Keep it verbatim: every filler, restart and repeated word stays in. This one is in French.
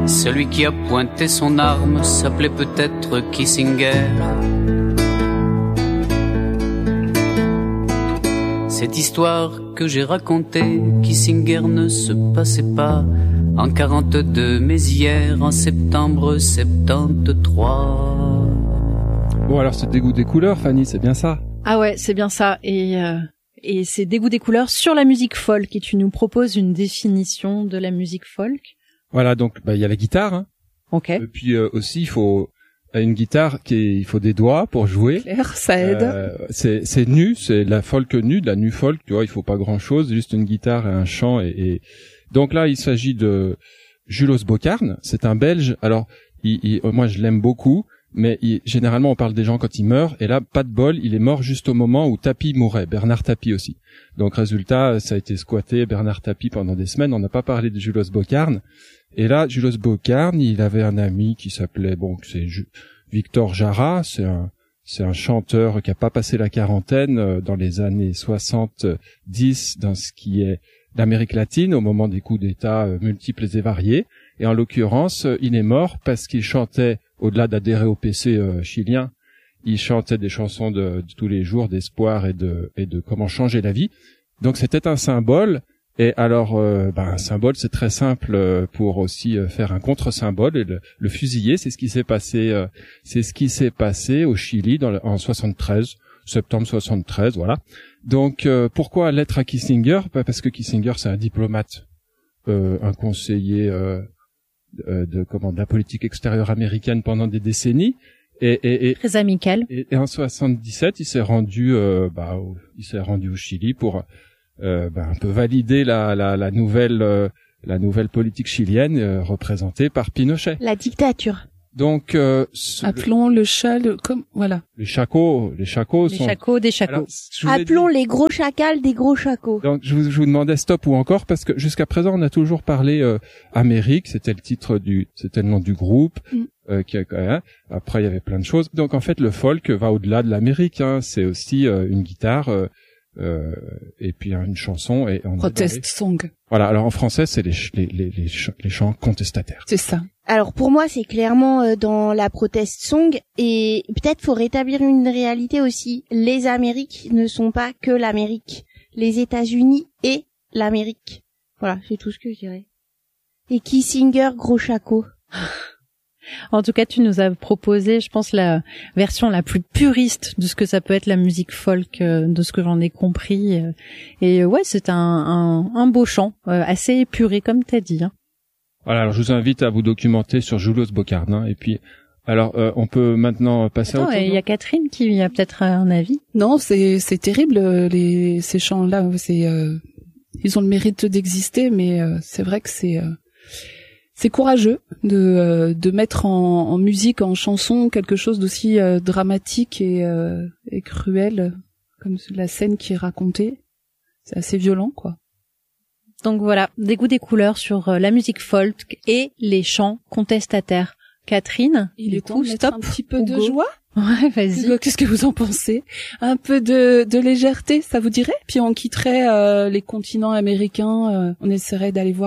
Celui qui a pointé son arme s'appelait peut-être Kissinger. Cette histoire que j'ai racontée, Kissinger ne se passait pas en quarante-deux, mais hier, en septembre soixante-treize. Bon, alors c'est Dégoût des couleurs, Fanny, c'est bien ça? Ah ouais, c'est bien ça. Et, euh, et c'est Dégoût des couleurs sur la musique folk. Et tu nous proposes une définition de la musique folk. Voilà, donc bah il y a la guitare. Hein. Ok. Et puis euh, aussi, il faut une guitare qui est, il faut des doigts pour jouer. Claire, ça aide. Euh, c'est c'est nu, c'est de la folk nue, de la nu folk. Tu vois, il faut pas grand chose, juste une guitare et un chant. Et, et... donc là, il s'agit de Julos Bocarn. C'est un Belge. Alors, il, il, moi, je l'aime beaucoup. Mais il, généralement, on parle des gens quand ils meurent, et là, pas de bol, il est mort juste au moment où Tapie mourait, Bernard Tapie aussi. Donc, résultat, ça a été squatté, Bernard Tapie, pendant des semaines. On n'a pas parlé de Julos Bocarn. Et là, Julos Bocarn, il avait un ami qui s'appelait, bon, c'est Ju- Victor Jara, c'est un, c'est un chanteur qui a pas passé la quarantaine euh, dans les années soixante-dix, dans ce qui est l'Amérique latine, au moment des coups d'État euh, multiples et variés. Et en l'occurrence, euh, il est mort parce qu'il chantait, au-delà d'adhérer au P C euh, chilien, il chantait des chansons de, de tous les jours, d'espoir et de, et de comment changer la vie. Donc c'était un symbole. Et alors, euh, ben, un symbole, c'est très simple euh, pour aussi euh, faire un contre-symbole et le, le fusiller. C'est ce qui s'est passé, euh, c'est ce qui s'est passé au Chili dans le, en soixante-treize, septembre soixante-treize, voilà. Donc, euh, pourquoi lettre à Kissinger? Parce que Kissinger, c'est un diplomate, euh, un conseiller euh, de, de comment de la politique extérieure américaine pendant des décennies. Et, et, et très amical. Et, et en soixante-dix-sept, il s'est rendu, euh, bah, au, il s'est rendu au Chili pour Euh, ben, un peu valider la, la, la nouvelle euh, la nouvelle politique chilienne euh, représentée par Pinochet. La dictature. Donc euh, ce, appelons le chat le comme voilà. Les chacos, les chacos les sont. Les chacos des chacos. Alors, appelons dit... les gros chacals des gros chacos. Donc je vous, je vous demandais stop ou encore parce que jusqu'à présent on a toujours parlé euh, Amérique, c'était le titre du, c'était le nom du groupe. Mm. Euh, qui, hein, après il y avait plein de choses. Donc en fait le folk va au-delà de l'Amérique. Hein, c'est aussi euh, une guitare. Euh, Euh, et puis hein, une chanson et on protest song. Voilà. Alors en français, c'est les ch- les les les, ch- les chants contestataires. C'est ça. Alors pour moi, c'est clairement euh, dans la protest song et peut-être faut rétablir une réalité aussi. Les Amériques ne sont pas que l'Amérique. Les États-Unis et l'Amérique. Voilà, c'est tout ce que je dirais. Et Kissinger, gros chaco. En tout cas, tu nous as proposé, je pense, la version la plus puriste de ce que ça peut être la musique folk, euh, de ce que j'en ai compris. Euh, et euh, ouais, c'est un, un, un beau chant, euh, assez épuré, comme t'as dit. Hein. Voilà, alors je vous invite à vous documenter sur Julos Bocarn. Hein, et puis, alors, euh, on peut maintenant passer Attends, à autre chose. Il y a Catherine qui a peut-être un avis. Non, c'est c'est terrible, les ces chants-là. C'est euh, ils ont le mérite d'exister, mais euh, c'est vrai que c'est... Euh, C'est courageux de euh, de mettre en, en musique, en chanson, quelque chose d'aussi euh, dramatique et, euh, et cruel comme la scène qui est racontée. C'est assez violent, quoi. Donc voilà, Dégoût des couleurs sur euh, la musique folk et les chants contestataires. Catherine, il est coup, temps de stop, mettre un petit peu Hugo. de joie. Ouais, vas-y. Qu'est-ce que vous en pensez? Un peu de, de légèreté, ça vous dirait? Puis on quitterait euh, les continents américains, euh, on essaierait d'aller voir